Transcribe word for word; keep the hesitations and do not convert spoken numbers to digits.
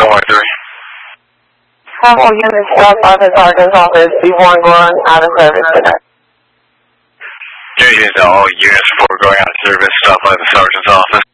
one three. Several units stopped by the sergeant's office. B one going out of service today. Yeah, all units before going out of service stopped by the sergeant's office.